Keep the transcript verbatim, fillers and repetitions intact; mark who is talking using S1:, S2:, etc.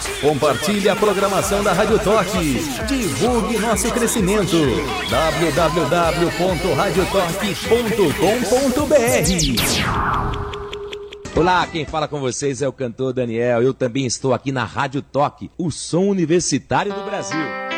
S1: Compartilhe a programação da Rádio Toque. Divulgue nosso crescimento. w w w ponto rádio toque ponto com ponto b r.
S2: Olá, quem fala com vocês é o cantor Daniel. Eu também estou aqui na Rádio Toque, o som universitário do Brasil.